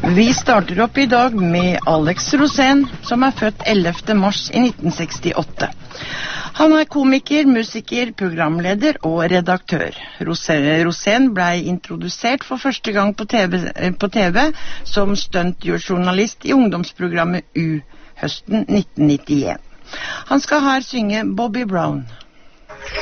Vi starter opp I dag med Alex Rosén, som født 11. mars I 1968. Han komiker, musiker, programleder og redaktør. Rosén ble introdusert for første gang på TV som stuntjournalist I ungdomsprogrammet U, høsten 1991. Han skal her synge Bobby Brown.